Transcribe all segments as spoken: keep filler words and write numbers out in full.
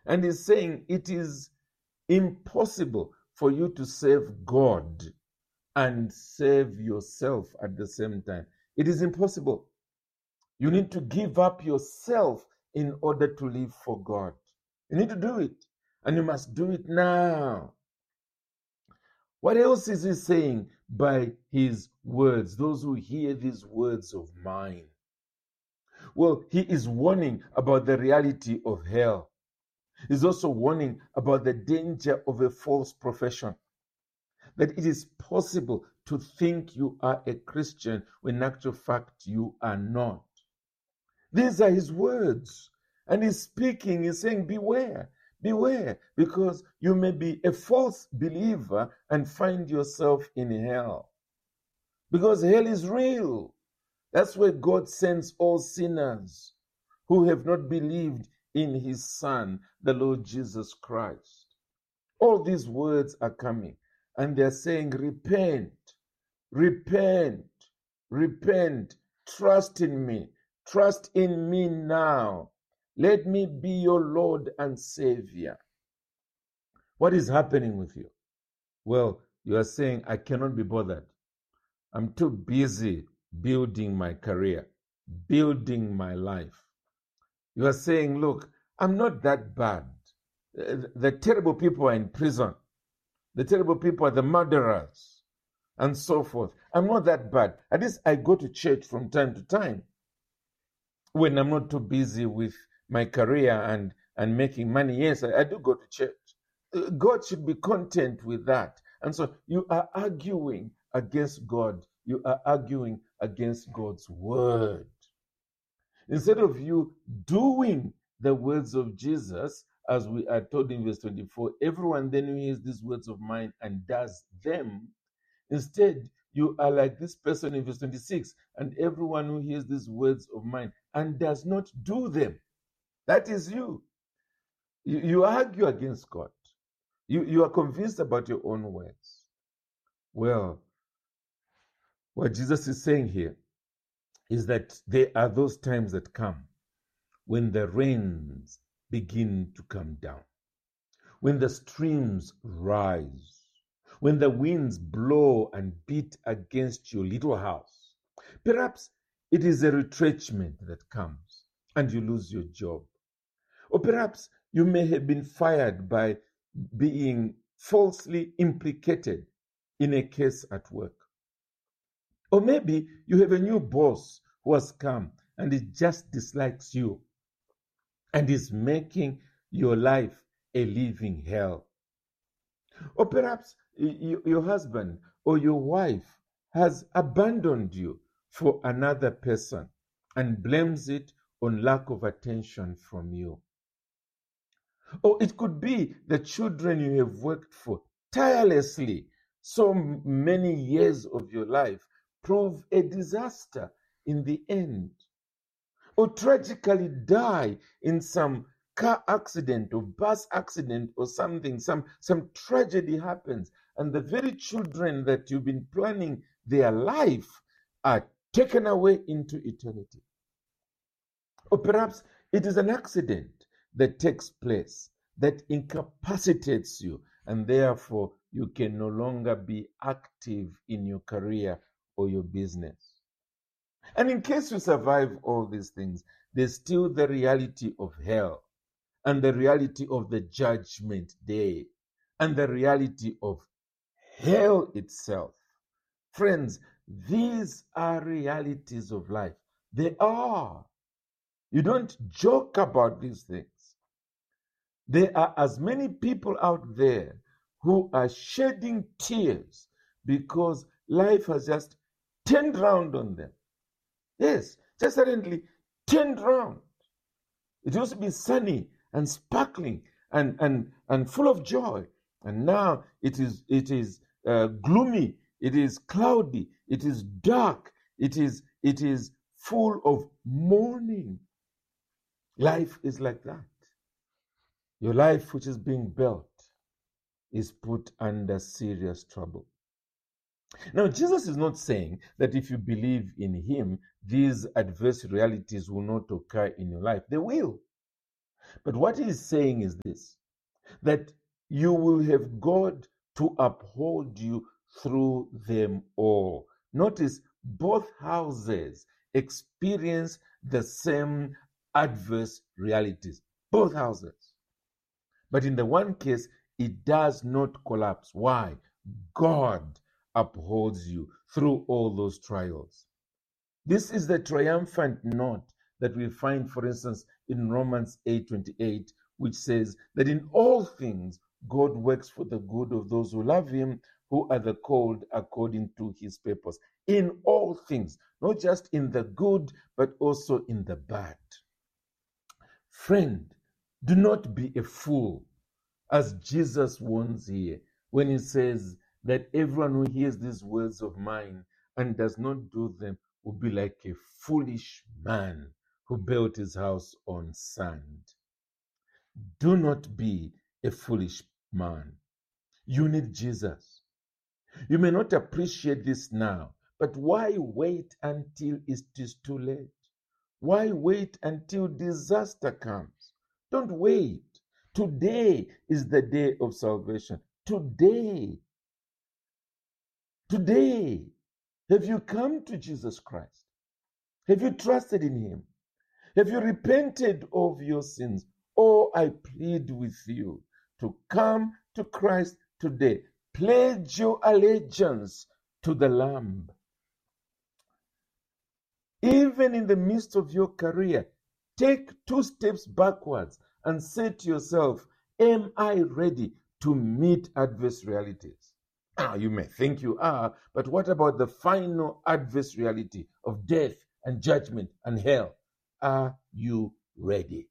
And he's saying it is impossible for you to serve God and serve yourself at the same time. It is impossible. You need to give up yourself in order to live for God. You need to do it, and you must do it now. What else is he saying by his words? Those who hear these words of mine. Well, he is warning about the reality of hell. He's also warning about the danger of a false profession. That it is possible to think you are a Christian when in actual fact you are not. These are his words. And he's speaking, he's saying, beware, beware, because you may be a false believer and find yourself in hell. Because hell is real. That's where God sends all sinners who have not believed in his Son, the Lord Jesus Christ. All these words are coming, and they're saying, repent, repent, repent, trust in me, trust in me now. Let me be your Lord and Savior. What is happening with you? Well, you are saying, I cannot be bothered. I'm too busy building my career, building my life. You are saying, look, I'm not that bad. The terrible people are in prison. The terrible people are the murderers and so forth. I'm not that bad. At least I go to church from time to time when I'm not too busy with my career and, and making money. Yes, I, I do go to church. God should be content with that. And so you are arguing against God. You are arguing against God's word. Instead of you doing the words of Jesus, as we are told in verse twenty-four, everyone then who hears these words of mine and does them, instead you are like this person in verse twenty-six, and everyone who hears these words of mine and does not do them. That is you. You, you argue against God. You, you are convinced about your own words. Well, what Jesus is saying here is that there are those times that come when the rains begin to come down, when the streams rise, when the winds blow and beat against your little house. Perhaps it is a retrenchment that comes and you lose your job. Or perhaps you may have been fired by being falsely implicated in a case at work. Or maybe you have a new boss who has come and he just dislikes you and is making your life a living hell. Or perhaps you, your husband or your wife has abandoned you for another person and blames it on lack of attention from you. Or it could be the children you have worked for tirelessly so many years of your life prove a disaster in the end, or tragically die in some car accident or bus accident or something, some, some tragedy happens, and the very children that you've been planning their life are taken away into eternity. Or perhaps it is an accident that takes place that incapacitates you, and therefore you can no longer be active in your career or your business. And in case you survive all these things, there's still the reality of hell and the reality of the judgment day and the reality of hell itself. Friends, these are realities of life. They are. You don't joke about these things. There are as many people out there who are shedding tears because life has just turned round on them. Yes, just suddenly turned round. It used to be sunny and sparkling and, and, and full of joy. And now it is, it is uh, gloomy, it is cloudy, it is dark, it is, it is full of mourning. Life is like that. Your life, which is being built, is put under serious trouble. Now, Jesus is not saying that if you believe in him, these adverse realities will not occur in your life. They will. But what he's saying is this, that you will have God to uphold you through them all. Notice both houses experience the same adverse realities. Both houses. But in the one case, it does not collapse. Why? God upholds you through all those trials. This is the triumphant note that we find, for instance, in Romans eight twenty-eight, which says that in all things God works for the good of those who love him, who are the called according to his purpose. In all things, not just in the good, but also in the bad. Friend, do not be a fool, as Jesus warns here when he says that everyone who hears these words of mine and does not do them will be like a foolish man who built his house on sand. Do not be a foolish man. You need Jesus. You may not appreciate this now, but why wait until it is too late? Why wait until disaster comes? Don't wait. Today is the day of salvation. Today. Today. Have you come to Jesus Christ? Have you trusted in him? Have you repented of your sins? Oh, I plead with you to come to Christ today. Pledge your allegiance to the Lamb. Even in the midst of your career, take two steps backwards and say to yourself, am I ready to meet adverse realities? Now, you may think you are, but what about the final adverse reality of death and judgment and hell? Are you ready?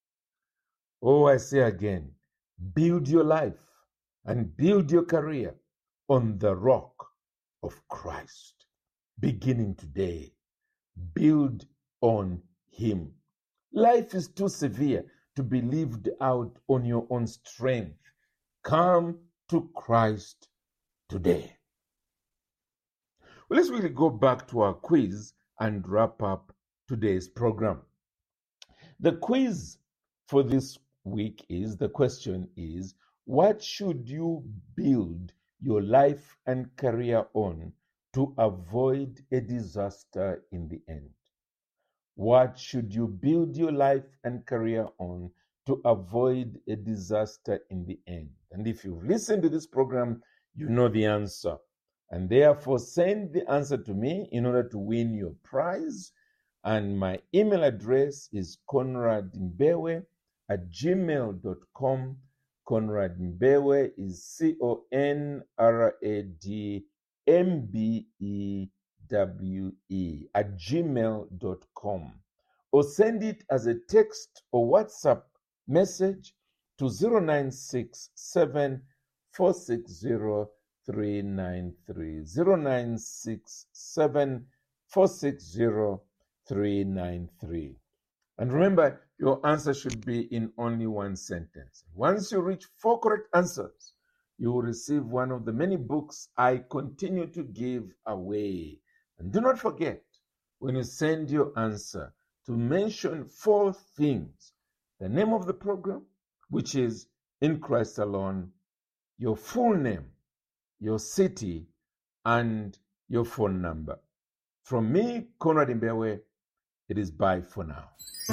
Oh, I say again, build your life and build your career on the rock of Christ. Beginning today, build on him. Life is too severe to be lived out on your own strength. Come to Christ today. Well, let's really go back to our quiz and wrap up today's program. The quiz for this week is, the question is, what should you build your life and career on to avoid a disaster in the end? What should you build your life and career on to avoid a disaster in the end? And if you've listened to this program, you know the answer. And therefore, send the answer to me in order to win your prize. And my email address is conrad mbewe at gmail dot com. Conrad Mbewe is C O N R A D M B E W E at gmail dot com. Or send it as a text or WhatsApp message to zero nine six seven four six zero three nine three. zero nine six seven four six zero three nine three. And remember, your answer should be in only one sentence. Once you reach four correct answers, you will receive one of the many books I continue to give away. And do not forget, when you send your answer, to mention four things: the name of the program, which is In Christ Alone, your full name, your city, and your phone number. From me, Conrad Mbewe, it is bye for now.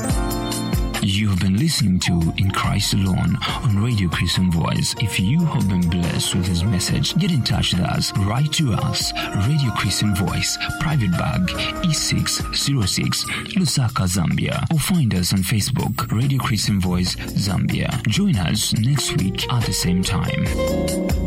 You've been listening to In Christ Alone on Radio Christian Voice. If you have been blessed with this message, get in touch with us. Write to us, Radio Christian Voice, Private Bag, E six zero six, Lusaka, Zambia. Or find us on Facebook, Radio Christian Voice, Zambia. Join us next week at the same time.